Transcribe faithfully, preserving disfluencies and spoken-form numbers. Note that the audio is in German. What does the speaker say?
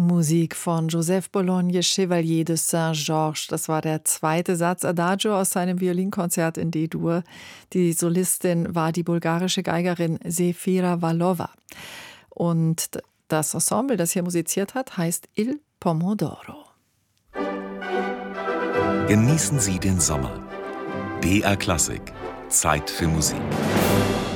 Musik von Joseph Bologne, Chevalier de Saint-Georges. Das war der zweite Satz Adagio aus seinem Violinkonzert in D-Dur. Die Solistin war die bulgarische Geigerin Zefira Vallova. Und das Ensemble, das hier musiziert hat, heißt Il Pomodoro. Genießen Sie den Sommer. B R Klassik. Zeit für Musik.